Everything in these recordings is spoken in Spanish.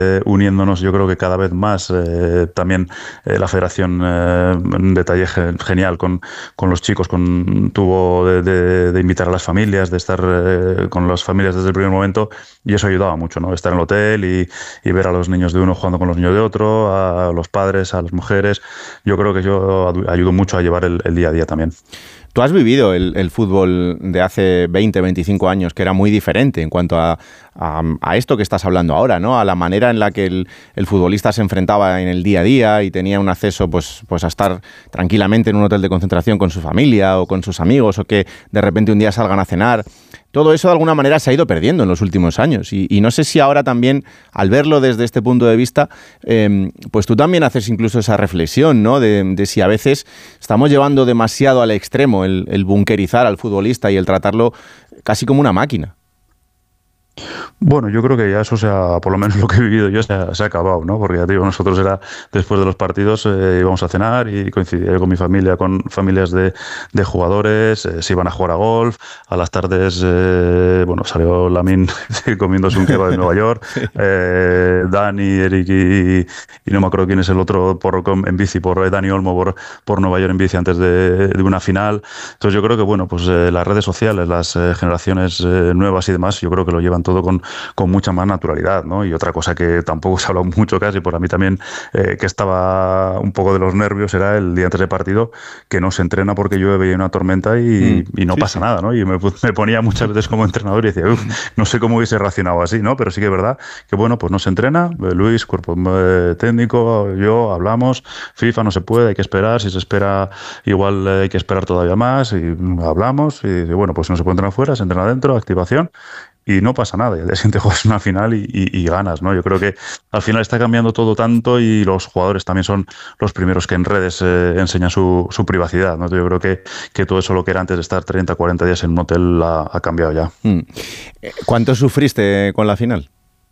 uniéndonos, yo creo que cada vez más. También la federación, un detalle genial con los chicos, tuvo de invitar a las familias, de estar con las familias desde el primer momento, y eso ayudaba mucho, ¿no? Estar en el hotel y ver a los niños de uno jugando con los niños de otro, a los padres, a las mujeres. Yo creo que yo ayudo mucho a llevar el día a día también. Tú has vivido el fútbol de hace 20, 25 años, que era muy diferente en cuanto a esto que estás hablando ahora, ¿no? A la manera en la que el futbolista se enfrentaba en el día a día y tenía un acceso pues a estar tranquilamente en un hotel de concentración con su familia o con sus amigos, o que de repente un día salgan a cenar. Todo eso de alguna manera se ha ido perdiendo en los últimos años y no sé si ahora también, al verlo desde este punto de vista, pues tú también haces incluso esa reflexión, ¿no? De si a veces estamos llevando demasiado al extremo el bunkerizar al futbolista y el tratarlo casi como una máquina. Bueno, yo creo que ya eso por lo menos lo que he vivido yo se ha acabado, ¿no? Porque ya te digo, nosotros era después de los partidos íbamos a cenar y coincidía con mi familia, con familias de jugadores, se iban a jugar a golf, a las tardes, salió Lamine comiéndose un kebab en Nueva York, Sí. Dani, Eric y no me acuerdo quién es el otro en bici, Dani Olmo por Nueva York en bici antes de una final. Entonces yo creo que las redes sociales, las generaciones nuevas y demás, yo creo que lo llevan todo con mucha más naturalidad, ¿no? Y otra cosa que tampoco se ha hablado mucho casi, por a mí también, que estaba un poco de los nervios, era el día antes del partido, que no se entrena porque llueve y hay una tormenta y no pasa nada, ¿no? Y me ponía muchas veces como entrenador y decía, no sé cómo hubiese reaccionado así, ¿no? Pero sí que es verdad que, pues no se entrena, Luis, cuerpo técnico, yo, hablamos, FIFA no se puede, hay que esperar, si se espera igual hay que esperar todavía más, y hablamos, y pues no se puede entrenar fuera, se entrena dentro, activación, y no pasa nada, y al día siguiente juegas una final y ganas, ¿no? Yo creo que al final está cambiando todo tanto y los jugadores también son los primeros que en redes enseñan su privacidad, ¿no? Yo creo que todo eso, lo que era antes de estar 30, 40 días en un hotel, ha cambiado ya. ¿Cuánto sufriste con la final?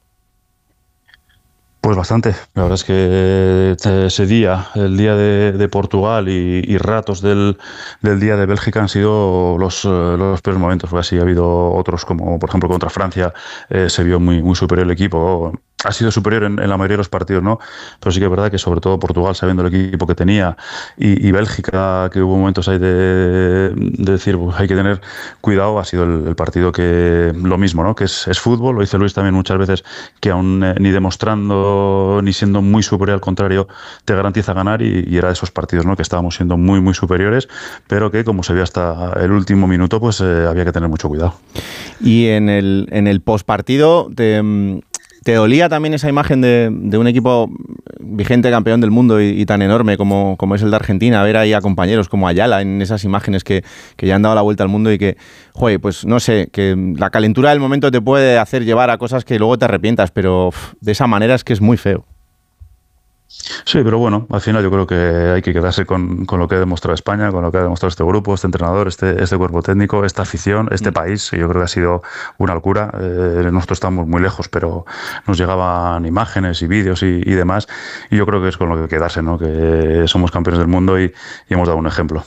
Pues bastante. La verdad es que ese día, el día de Portugal y ratos del día de Bélgica han sido los peores momentos. Porque así ha habido otros, como por ejemplo contra Francia, se vio muy, muy superior el equipo. Ha sido superior en la mayoría de los partidos, ¿no? Pero sí que es verdad que sobre todo Portugal, sabiendo el equipo que tenía, y Bélgica, que hubo momentos ahí de decir, pues hay que tener cuidado, ha sido el partido que lo mismo, ¿no? Que es fútbol, lo dice Luis también muchas veces, que aún ni demostrando ni siendo muy superior, al contrario, te garantiza ganar, y era de esos partidos, ¿no? Que estábamos siendo muy, muy superiores, pero que como se vio hasta el último minuto, pues había que tener mucho cuidado. Y en el postpartido, ¿te dolía también esa imagen de un equipo vigente campeón del mundo y tan enorme como es el de Argentina? Ver ahí a compañeros como Ayala en esas imágenes que ya han dado la vuelta al mundo y que, joder, pues no sé, que la calentura del momento te puede hacer llevar a cosas que luego te arrepientas, pero de esa manera es que es muy feo. Sí, pero bueno, al final yo creo que hay que quedarse con lo que ha demostrado España, con lo que ha demostrado este grupo, este entrenador, este cuerpo técnico, esta afición, este país. Yo creo que ha sido una locura. Nosotros estamos muy lejos, pero nos llegaban imágenes y vídeos y demás, y yo creo que es con lo que hay que quedarse, ¿no? Que somos campeones del mundo y hemos dado un ejemplo.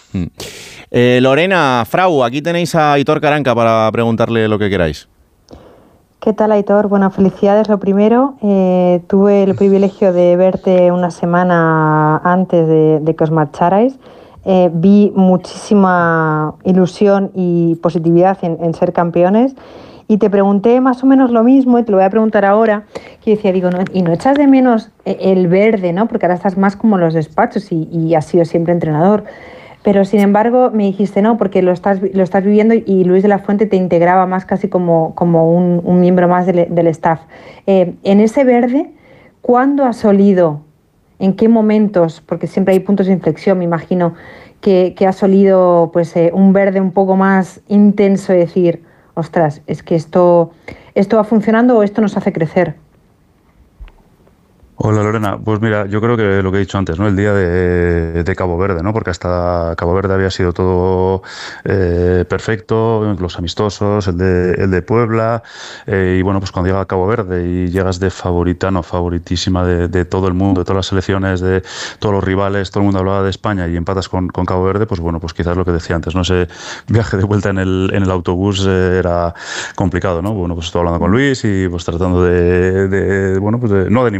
Lorena, Frau, aquí tenéis a Aitor Karanka para preguntarle lo que queráis. ¿Qué tal, Aitor? Bueno, felicidades lo primero. Tuve el privilegio de verte una semana antes de que os marcharais. Vi muchísima ilusión y positividad en ser campeones. Y te pregunté más o menos lo mismo, y te lo voy a preguntar ahora, que decía, ¿y no echas de menos el verde, ¿no? Porque ahora estás más como en los despachos y has sido siempre entrenador. Pero sin embargo me dijiste no, porque lo estás viviendo, y Luis de la Fuente te integraba más casi como un miembro más del staff. En ese verde, ¿cuándo has olido? ¿En qué momentos? Porque siempre hay puntos de inflexión, me imagino, que has olido pues, un verde un poco más intenso, de decir, ostras, es que esto va funcionando o esto nos hace crecer. Hola Lorena, pues mira, yo creo que lo que he dicho antes, ¿no? El día de Cabo Verde, ¿no? Porque hasta Cabo Verde había sido todo perfecto, los amistosos, el de Puebla, y bueno, pues cuando llega a Cabo Verde y llegas de favoritísima de todo el mundo, de todas las selecciones, de todos los rivales, todo el mundo hablaba de España, y empatas con Cabo Verde, pues bueno, pues quizás lo que decía antes, ¿no? Ese viaje de vuelta en el autobús era complicado, ¿no? Bueno, pues estoy hablando con Luis y pues tratando no de